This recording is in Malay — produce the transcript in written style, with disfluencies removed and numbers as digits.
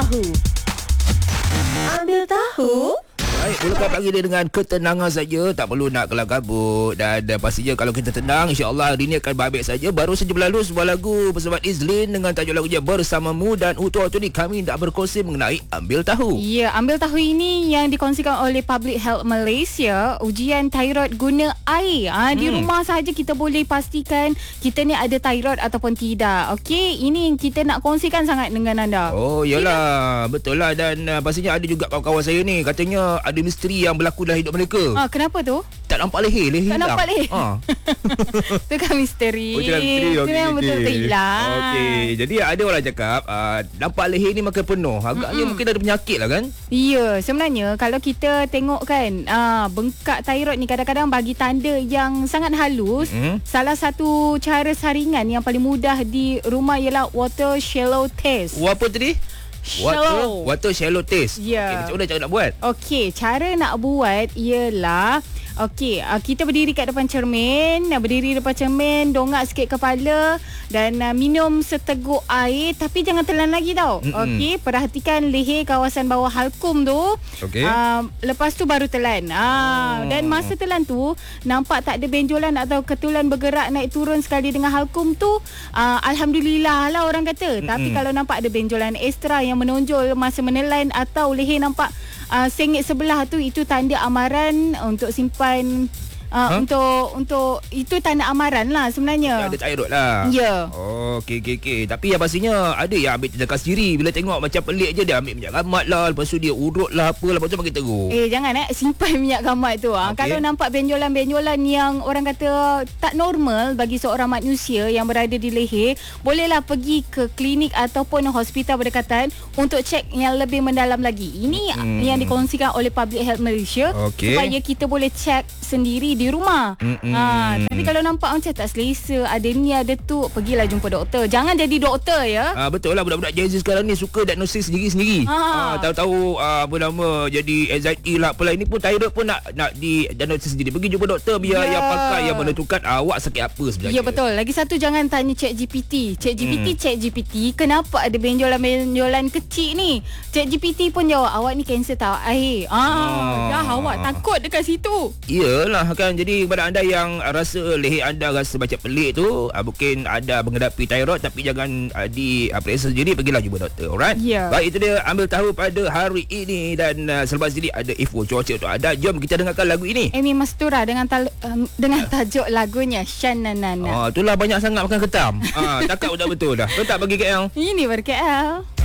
tahu. Ambil tahu. Baik, mulakan pagi dia dengan ketenangan saja. Tak perlu nak kelam kabut. Dan pastinya kalau kita tenang, insya-Allah hari ini akan baik saja. Baru saja berlalu sebuah lagu bersama Izlin dengan tajuk lagunya Bersamamu. Dan untuk waktu ni kami nak berkongsi mengenai Ambil Tahu. Ya, Ambil Tahu ini yang dikongsikan oleh Public Health Malaysia. Ujian thyroid guna air. Di rumah sahaja kita boleh pastikan kita ni ada thyroid ataupun tidak. Okey, ini yang kita nak kongsikan sangat dengan anda. Oh, yalah. Betul lah. Dan pastinya ada juga kawan-kawan saya ni. Katanya ada misteri yang berlaku dalam hidup mereka. Kenapa tu? Tak nampak leher Tak hilang. nampak leher. Itu kan misteri. Oh, macam misteri. Itu yang betul-betul hilang. Okey, jadi ada orang cakap nampak leher ni makin penuh. Agaknya mungkin ada penyakit lah kan? Ya, sebenarnya kalau kita tengok kan, bengkak thyroid ni kadang-kadang bagi tanda yang sangat halus. Salah satu cara saringan yang paling mudah di rumah ialah water shallow test. Apa tadi? Shallow. Water shallow test. Ya. Macam mana cara nak buat? Okey, cara nak buat ialah kita berdiri kat depan cermin, dongak sikit kepala dan minum seteguk air, tapi jangan telan lagi tau. Okey, perhatikan leher kawasan bawah halkum tu. Okey. Lepas tu baru telan. Dan masa telan tu nampak tak ada benjolan atau ketulan bergerak naik turun sekali dengan halkum tu, alhamdulillah lah orang kata. Tapi kalau nampak ada benjolan ekstra yang menonjol masa menelan atau leher nampak sengit sebelah tu, itu tanda amaran untuk simpan untuk itu tanda amaran lah sebenarnya. Ada thyroid lah. Ya. Oh, okey. Tapi yang pastinya ada yang ambil tindakan sendiri. Bila tengok macam pelik je, dia ambil minyak gamat lah. Lepas tu dia urut lah apalah. Lepas tu bagi teruk. Jangan simpan minyak gamat tu. Kalau nampak benjolan-benjolan yang orang kata tak normal bagi seorang manusia yang berada di leher, bolehlah pergi ke klinik ataupun hospital berdekatan untuk cek yang lebih mendalam lagi. Ini yang dikongsikan oleh Public Health Malaysia, supaya kita boleh cek sendiri di rumah. Tapi kalau nampak macam tak selesa, ada ni ada tu, pergilah jumpa doktor. Jangan jadi doktor ya. Betul lah, budak-budak Gen Z sekarang ni suka diagnosis sendiri-sendiri. Tahu-tahu apa nama, jadi anxiety lah apalah. Ini pun thyroid pun nak diagnosis sendiri. Pergi jumpa doktor biar yang pakar yang menentukan awak sakit apa sebenarnya. Ya, betul. Lagi satu, jangan tanya ChatGPT. ChatGPT, kenapa ada benjolan-benjolan kecil ni? ChatGPT pun jawab, awak ni kanser tau air. Dah awak takut dekat situ. Iyalah kan. Jadi kepada anda yang rasa leher anda rasa macam pelik tu, mungkin anda menghadapi thyroid, tapi jangan diperiksa sendiri, pergilah jumpa doktor. Alright? Yeah. Baik, itu dia Ambil Tahu pada hari ini. Dan selepas ini ada info cuaca tu ada. Jom kita dengarkan lagu ini. Amy Mastura dengan tajuk lagunya Shananana. Itulah banyak sangat makan ketam. Cakap betul-betul dah. Betul tak bagi KL? Ini ber KL.